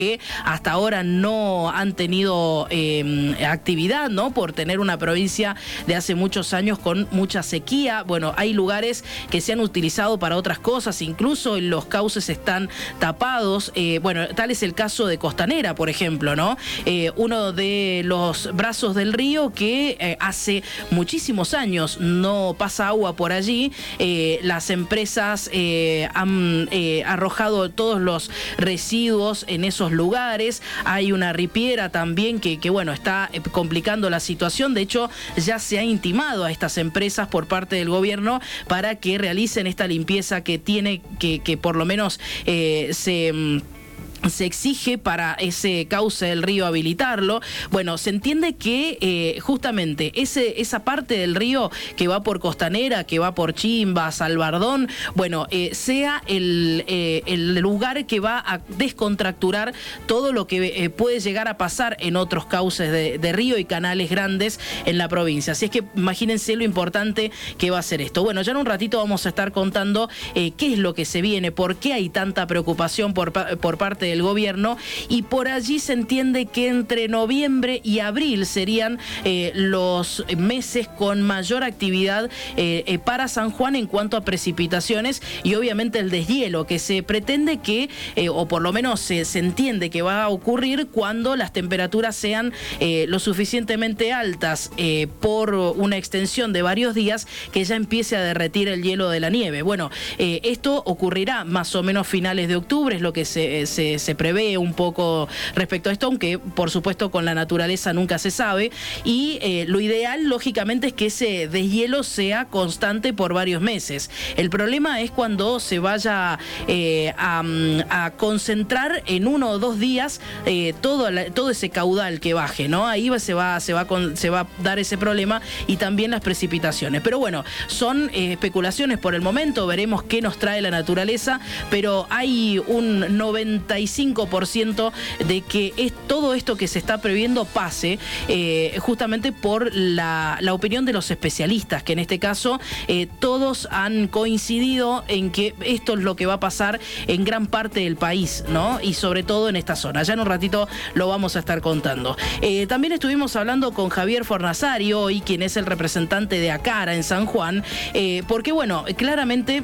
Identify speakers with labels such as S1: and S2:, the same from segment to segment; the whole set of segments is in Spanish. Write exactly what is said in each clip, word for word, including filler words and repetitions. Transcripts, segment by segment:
S1: que hasta ahora no han tenido eh, actividad, ¿no? Por tener una provincia de hace muchos años con mucha sequía. Bueno, hay lugares que se han utilizado para otras cosas, incluso los cauces están tapados. Eh, bueno, tal es el caso de Costanera, por ejemplo, ¿no? Eh, uno de los brazos del río que eh, hace muchísimos años no pasa agua por allí. Eh, las empresas eh, han eh, arrojado todos los residuos en esos lugares. Hay una ripiera también que, que bueno, está complicando la situación. De hecho, ya se ha intimado a estas empresas por parte del gobierno para que realicen esta limpieza que tiene que, que por lo menos eh, se... se exige para ese cauce del río habilitarlo. Bueno, se entiende que eh, justamente ese, esa parte del río que va por Costanera, que va por Chimba, Salvardón, bueno, eh, sea el, eh, el lugar que va a descontracturar todo lo que eh, puede llegar a pasar en otros cauces de, de río y canales grandes en la provincia. Así es que imagínense lo importante que va a ser esto. Bueno, ya en un ratito vamos a estar contando eh, qué es lo que se viene, por qué hay tanta preocupación por, por parte de el gobierno, y por allí se entiende que entre noviembre y abril serían eh, los meses con mayor actividad eh, eh, para San Juan en cuanto a precipitaciones, y obviamente el deshielo que se pretende que, eh, o por lo menos se, se entiende que va a ocurrir cuando las temperaturas sean eh, lo suficientemente altas eh, por una extensión de varios días, que ya empiece a derretir el hielo de la nieve. Bueno, eh, esto ocurrirá más o menos finales de octubre, es lo que se, se se prevé un poco respecto a esto, aunque por supuesto con la naturaleza nunca se sabe, y eh, lo ideal lógicamente es que ese deshielo sea constante por varios meses. El problema es cuando se vaya eh, a, a concentrar en uno o dos días eh, todo, la, todo ese caudal que baje, ¿no? Ahí va, se, va, se, va con, se va a dar ese problema, y también las precipitaciones. Pero bueno, son eh, especulaciones por el momento, veremos qué nos trae la naturaleza, pero hay un noventa y cinco por ciento de que es todo esto que se está previendo pase, eh, justamente por la, la opinión de los especialistas, que en este caso eh, todos han coincidido en que esto es lo que va a pasar en gran parte del país, ¿no? Y sobre todo en esta zona. Ya en un ratito lo vamos a estar contando. Eh, también estuvimos hablando con Javier Fornasari hoy, quien es el representante de ACARA en San Juan, eh, porque bueno, claramente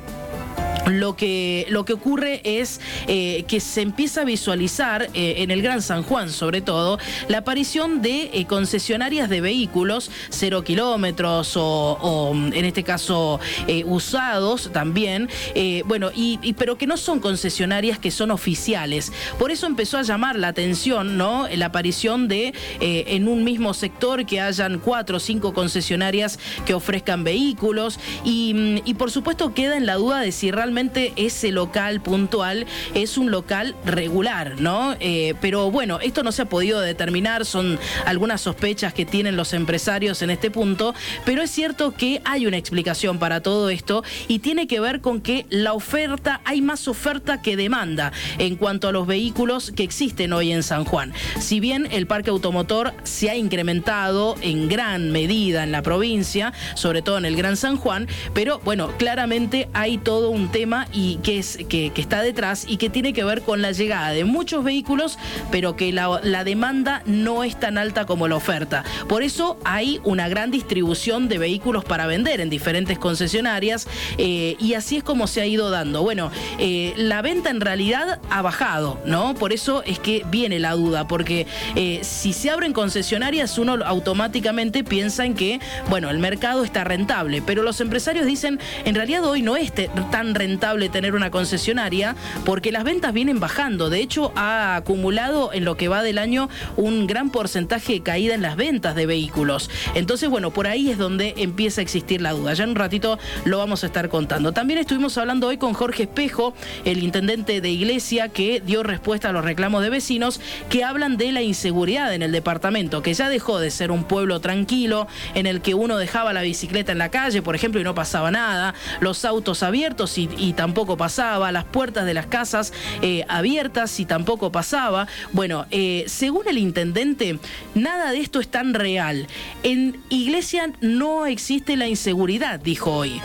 S1: Lo que, lo que ocurre es eh, que se empieza a visualizar eh, en el Gran San Juan, sobre todo, la aparición de eh, concesionarias de vehículos cero kilómetros o, o en este caso eh, usados también, eh, bueno, y, y, pero que no son concesionarias que son oficiales. Por eso empezó a llamar la atención, ¿no?, la aparición de eh, en un mismo sector que hayan cuatro o cinco concesionarias que ofrezcan vehículos, y, y por supuesto queda en la duda de si realmente ese local puntual es un local regular, ¿no? Eh, pero bueno, esto no se ha podido determinar, son algunas sospechas que tienen los empresarios en este punto, pero es cierto que hay una explicación para todo esto, y tiene que ver con que la oferta, hay más oferta que demanda en cuanto a los vehículos que existen hoy en San Juan. Si bien el parque automotor se ha incrementado en gran medida en la provincia, sobre todo en el Gran San Juan, pero bueno, claramente hay todo un tema y que, es, que, que está detrás, y que tiene que ver con la llegada de muchos vehículos, pero que la, la demanda no es tan alta como la oferta. Por eso hay una gran distribución de vehículos para vender en diferentes concesionarias, eh, y así es como se ha ido dando. Bueno, eh, la venta en realidad ha bajado, ¿no? Por eso es que viene la duda, porque eh, si se abren concesionarias, uno automáticamente piensa en que, bueno, el mercado está rentable, pero los empresarios dicen, en realidad hoy no es tan rentable tener una concesionaria, porque las ventas vienen bajando. De hecho, ha acumulado en lo que va del año un gran porcentaje de caída en las ventas de vehículos. Entonces, bueno, por ahí es donde empieza a existir la duda. Ya en un ratito lo vamos a estar contando. También estuvimos hablando hoy con Jorge Espejo, el intendente de Iglesia, que dio respuesta a los reclamos de vecinos que hablan de la inseguridad en el departamento, que ya dejó de ser un pueblo tranquilo en el que uno dejaba la bicicleta en la calle, por ejemplo, y no pasaba nada, los autos abiertos y, y tampoco pasaba, las puertas de las casas eh, abiertas y tampoco pasaba. Bueno, eh, según el intendente, nada de esto es tan real. En Iglesia no existe la inseguridad, dijo hoy.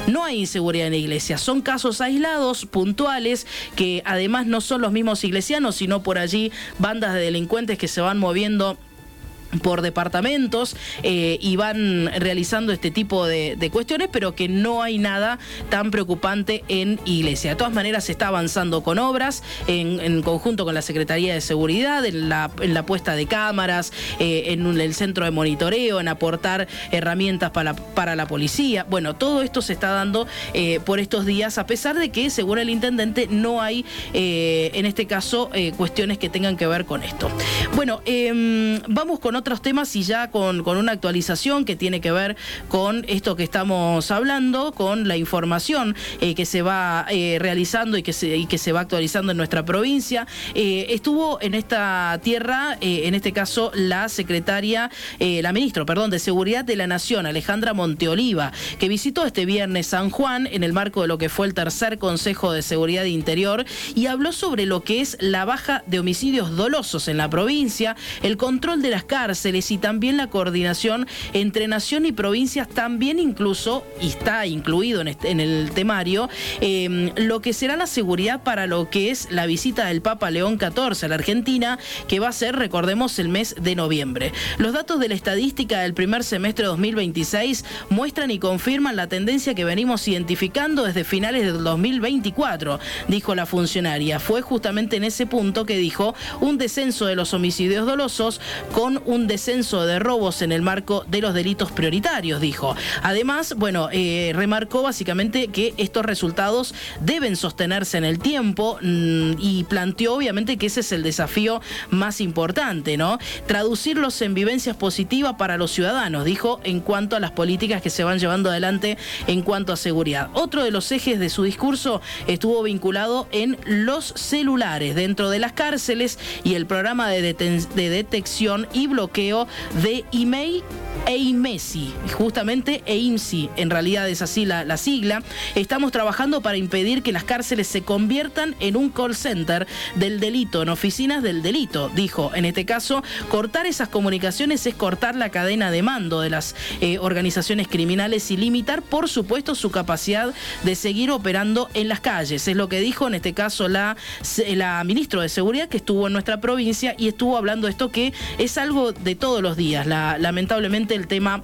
S1: No hay inseguridad en iglesias, son casos aislados, puntuales, que además no son los mismos iglesianos, sino por allí bandas de delincuentes que se van moviendo por departamentos eh, y van realizando este tipo de, de cuestiones, pero que no hay nada tan preocupante en iglesia. De todas maneras, se está avanzando con obras en, en conjunto con la Secretaría de Seguridad, en la, en la puesta de cámaras, eh, en un, el centro de monitoreo, en aportar herramientas para, para la policía. Bueno, todo esto se está dando eh, por estos días, a pesar de que, según el intendente, no hay, eh, en este caso, eh, cuestiones que tengan que ver con esto. Bueno, eh, vamos con otros temas y ya con, con una actualización que tiene que ver con esto que estamos hablando, con la información eh, que se va eh, realizando y que, se, y que se va actualizando en nuestra provincia. Eh, estuvo en esta tierra, eh, en este caso, la secretaria, eh, la ministra, perdón, de Seguridad de la Nación, Alejandra Monteoliva, que visitó este viernes San Juan en el marco de lo que fue el tercer Consejo de Seguridad de Interior y habló sobre lo que es la baja de homicidios dolosos en la provincia, el control de las cárceles y también la coordinación entre nación y provincias, también incluso, y está incluido en, este, en el temario, eh, lo que será la seguridad para lo que es la visita del Papa León catorce a la Argentina, que va a ser, recordemos, el mes de noviembre. Los datos de la estadística del primer semestre de dos mil veintiséis muestran y confirman la tendencia que venimos identificando desde finales del dos mil veinticuatro, dijo la funcionaria. Fue justamente en ese punto que dijo un descenso de los homicidios dolosos con un descenso de robos en el marco de los delitos prioritarios, dijo. Además, bueno, eh, remarcó básicamente que estos resultados deben sostenerse en el tiempo mmm, y planteó obviamente que ese es el desafío más importante, ¿no? Traducirlos en vivencias positivas para los ciudadanos, dijo, en cuanto a las políticas que se van llevando adelante en cuanto a seguridad. Otro de los ejes de su discurso estuvo vinculado en los celulares dentro de las cárceles y el programa de, deten- de detección y bloqueo de I M E I e I M E S I, justamente E I M S I, en realidad es así la, la sigla. Estamos trabajando para impedir que las cárceles se conviertan en un call center del delito, en oficinas del delito, dijo. En este caso, cortar esas comunicaciones es cortar la cadena de mando de las eh, organizaciones criminales y limitar, por supuesto, su capacidad de seguir operando en las calles. Es lo que dijo en este caso la, la ministra de Seguridad, que estuvo en nuestra provincia y estuvo hablando de esto, que es algo de todos los días. La, lamentablemente el tema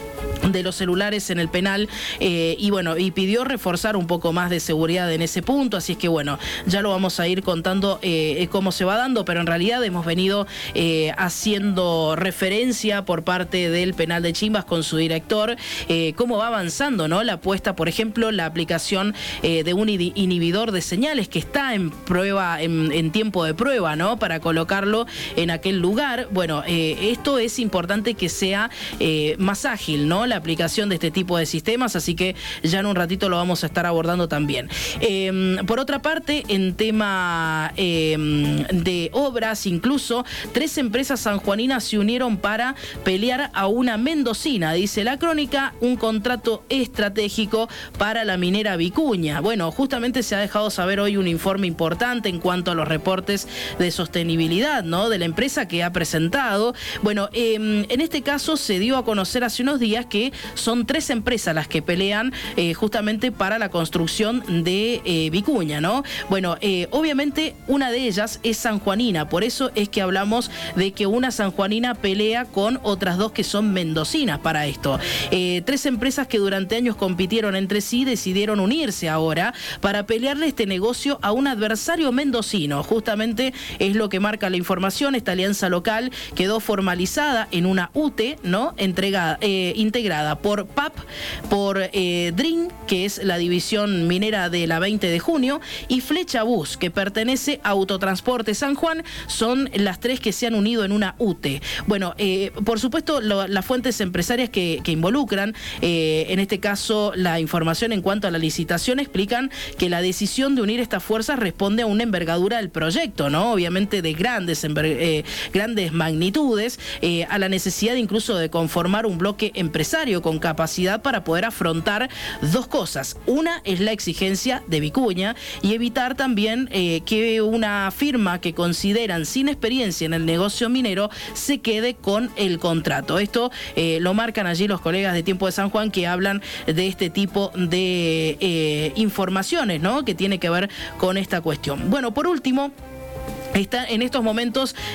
S1: de los celulares en el penal eh, y bueno, y pidió reforzar un poco más de seguridad en ese punto, así es que bueno, ya lo vamos a ir contando eh, cómo se va dando, pero en realidad hemos venido eh, haciendo referencia por parte del penal de Chimbas con su director, eh, cómo va avanzando, ¿no? La apuesta, por ejemplo, la aplicación eh, de un inhibidor de señales que está en prueba, en, en tiempo de prueba, ¿no? Para colocarlo en aquel lugar. Bueno, eh, esto es importante que sea eh, más ágil, ¿no? La aplicación de este tipo de sistemas, así que ya en un ratito lo vamos a estar abordando también. Eh, por otra parte, en tema eh, de obras, incluso tres empresas sanjuaninas se unieron para pelear a una mendocina, dice la crónica, un contrato estratégico para la minera Vicuña. Bueno, justamente se ha dejado saber hoy un informe importante en cuanto a los reportes de sostenibilidad, ¿no? De la empresa que ha presentado. Bueno, eh, en este caso se dio a conocer hace unos días que son tres empresas las que pelean eh, justamente para la construcción de eh, Vicuña, ¿no? Bueno, eh, obviamente una de ellas es sanjuanina, por eso es que hablamos de que una sanjuanina pelea con otras dos que son mendocinas para esto. Eh, tres empresas que durante años compitieron entre sí decidieron unirse ahora para pelearle este negocio a un adversario mendocino. Justamente es lo que marca la información. Esta alianza local quedó formalizada en una U T E, ¿no? Entregada, eh, integrada por P A P, por eh, D R I N, que es la división minera de la veinte de junio, y Flecha Bus, que pertenece a Autotransporte San Juan. Son las tres que se han unido en una U T E. Bueno, eh, por supuesto, lo, las fuentes empresarias que, que involucran, eh, en este caso la información en cuanto a la licitación, explican que la decisión de unir estas fuerzas responde a una envergadura del proyecto, ¿no? Obviamente de grandes, eh, grandes magnitudes, eh, a la necesidad incluso de conformar un bloque empresarial empresario con capacidad para poder afrontar dos cosas. Una es la exigencia de Vicuña y evitar también eh, que una firma que consideran sin experiencia en el negocio minero se quede con el contrato. Esto eh, lo marcan allí los colegas de Tiempo de San Juan, que hablan de este tipo de eh, informaciones, ¿no?, que tiene que ver con esta cuestión. Bueno, por último, está en estos momentos